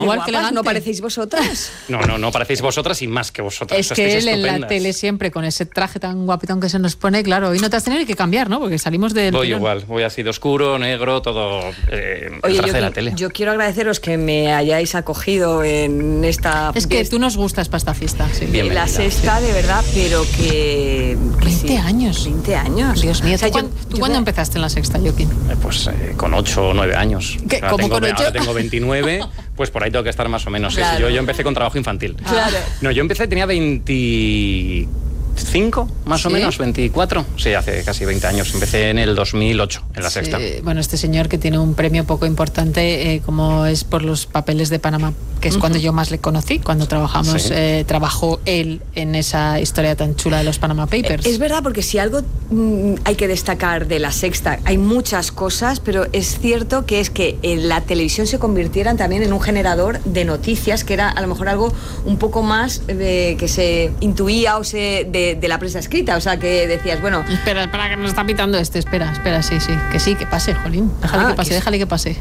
Igual que ¿no parecéis vosotras? No parecéis vosotras y más que vosotras. Es que él en la tele siempre con ese traje tan guapitón que se nos pone, claro, hoy no te has tenido que cambiar, ¿no? Porque salimos del Voy tirón. Igual, voy así de oscuro, negro, todo el traje de la tele. Yo quiero agradeceros que me hayáis acogido en esta... Es que tú nos gustas para esta fiesta, sí. La sexta, de verdad, pero que 20 años. 20 años. Dios mío, ¿tú cuándo empezaste en la sexta, Joaquín? Pues con 8 o 9 años. ¿Qué? ¿Cómo con 8? Ahora tengo 29, pues por ahí tengo que estar más o menos. Claro. Yo empecé con trabajo infantil. Claro. No, yo empecé, tenía 25, más o menos, 24. Sí, hace casi 20 años. Empecé en el 2008, en la sexta. Bueno, este señor que tiene un premio poco importante, como es por los papeles de Panamá, que es cuando yo más le conocí, cuando trabajamos, trabajó él en esa historia tan chula de los Panama Papers. Es verdad, porque si algo hay que destacar de la sexta, hay muchas cosas, pero es cierto que es que la televisión se convirtiera también en un generador de noticias, que era a lo mejor algo un poco más que se intuía o de la prensa escrita, o sea, que decías, bueno... Espera, que nos está pitando espera, sí, que pase, jolín, déjale que pase.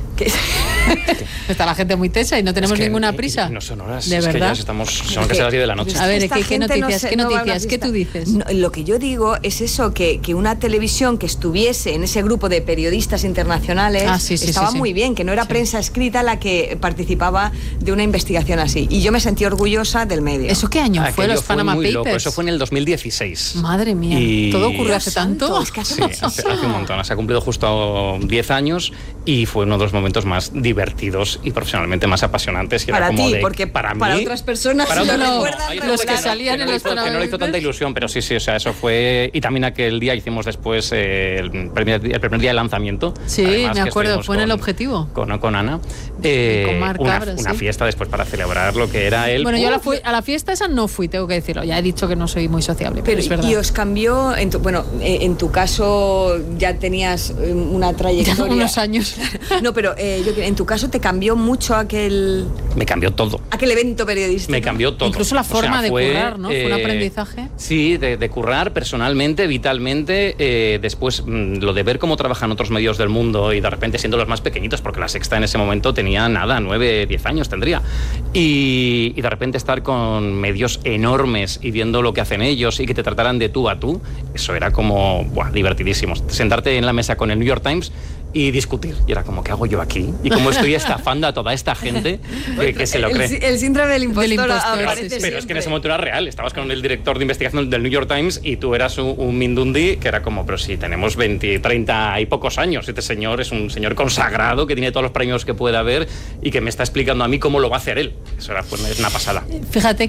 Está la gente muy tesa y no tenemos ninguna prisa. No son horas, de verdad. Son que se las 10 de la noche. A ver, ¿qué noticias? ¿Qué tú dices? No, lo que yo digo es eso, que una televisión que estuviese en ese grupo de periodistas internacionales estaba muy bien, que no era prensa escrita la que participaba de una investigación así. Y yo me sentí orgullosa del medio. ¿Eso qué año fue, los Panama Papers? Loco. Eso fue en el 2016. Madre mía, ¿todo ocurrió hace tanto? Es que hace hace un montón. Se ha cumplido justo 10 años y fue uno de los momentos más divertidos y profesionalmente más apasionantes. Para ti, porque para mí, otras personas los que salían en los Panama Papers. Que no le hizo tanta ilusión, pero sí, o sea, eso fue... Y también aquel día hicimos después el primer día de lanzamiento. Sí, además, me acuerdo, fue en El Objetivo. Con Ana. Con Marc Cabra, una fiesta después para celebrar lo que era él. Bueno, yo a la fiesta esa no fui, tengo que decirlo. Ya he dicho que no soy muy sociable, pero es verdad. ¿Y os cambió? En tu caso ya tenías una trayectoria... Ya unos años. No, pero en tu caso te cambió mucho aquel... Me cambió todo. Aquel evento periodístico. Me cambió todo. Incluso la forma de currar, ¿no? Fue un aprendizaje. Sí, de currar personalmente, vitalmente. Después, lo de ver cómo trabajan otros medios del mundo y de repente siendo los más pequeñitos, porque la sexta en ese momento tenía 9, 10 años tendría. Y de repente estar con medios enormes y viendo lo que hacen ellos y que te trataran de tú a tú, eso era como divertidísimo. Sentarte en la mesa con el New York Times y discutir. Y era como, ¿qué hago yo aquí? Y cómo estoy estafando a toda esta gente que se lo cree. El síndrome del impostor aparece pero es que en ese momento era real. Estabas con el director de investigación del New York Times y tú eras un mindundi que era como, pero si tenemos 20, 30 y pocos años. Este señor es un señor consagrado que tiene todos los premios que pueda haber y que me está explicando a mí cómo lo va a hacer él. Eso era pues, una pasada. Fíjate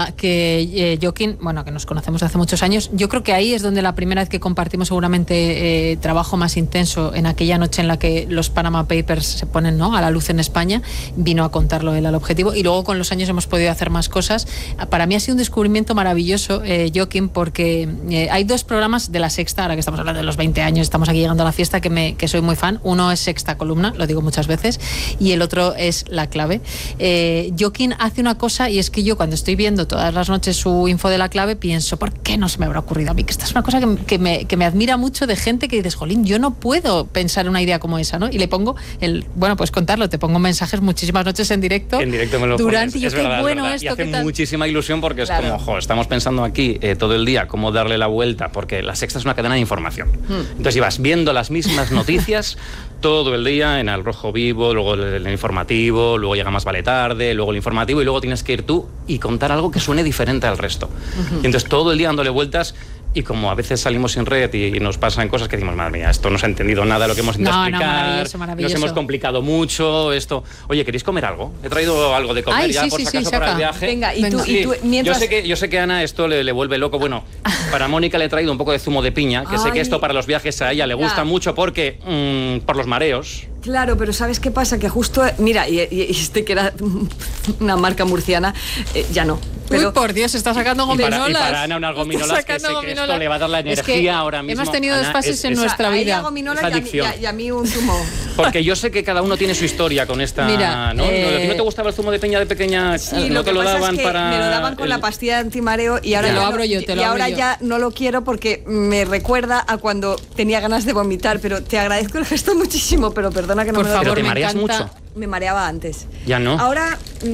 que Joaquín, que nos conocemos hace muchos años, yo creo que ahí es donde la primera vez que compartimos seguramente trabajo más intenso en aquella noche en la que los Panama Papers se ponen a la luz en España, vino a contarlo él al Objetivo y luego con los años hemos podido hacer más cosas. Para mí ha sido un descubrimiento maravilloso, Joaquín, porque hay dos programas de la sexta, ahora que estamos hablando de los 20 años, estamos aquí llegando a la fiesta, que soy muy fan. Uno es Sexta Columna, lo digo muchas veces, y el otro es La Clave. Joaquín hace una cosa, y es que yo cuando estoy viendo todas las noches su info de La Clave pienso, ¿por qué no se me habrá ocurrido a mí? Que esta es una cosa que me admira mucho, de gente que dices, jolín, yo no puedo pensar una idea como esa, ¿no? Y le pongo pues contarlo, te pongo mensajes muchísimas noches en directo. En directo me lo durante pones. Y yo, qué bueno esto, y hace ¿qué tal? muchísima ilusión porque es como, estamos pensando aquí todo el día cómo darle la vuelta, porque la sexta es una cadena de información. Entonces ibas viendo las mismas noticias todo el día en Al Rojo Vivo, luego el informativo, luego llega Más Vale Tarde, luego el informativo y luego tienes que ir tú y contar algo que suene diferente al resto. Y entonces todo el día dándole vueltas. Y como a veces salimos sin red y nos pasan cosas que decimos, madre mía, esto no se ha entendido nada de lo que hemos intentado explicar, maravilloso. nos hemos complicado mucho, esto... Oye, ¿queréis comer algo? He traído algo de comer por si acaso para el viaje. Venga, y tú mientras... Yo sé que a Ana esto le vuelve loco. Bueno, para Mónica le he traído un poco de zumo de piña, que sé que esto para los viajes a ella le gusta mucho porque por los mareos. Claro, pero ¿sabes qué pasa? Que justo, mira, y este que era una marca murciana, ya no. Pero, uy, por Dios, está sacando gominolas. Y para Ana unas gominolas que sé que esto le va a dar la energía ahora mismo. Hemos tenido desfases en nuestra vida. Gominolas y a mí un zumo. Porque yo sé que cada uno tiene su historia con esta... Mira, ¿no? ¿A ti no te gustaba el zumo de peña de pequeña? Sí, lo que te lo pasa daban es que para me lo daban con la pastilla de antimareo y ahora, ahora ya no lo quiero porque me recuerda a cuando tenía ganas de vomitar, pero te agradezco el gesto muchísimo, pero perdona que no por me lo... favor, ¿Pero te mareas mucho? me mareaba antes. Ya no. Ahora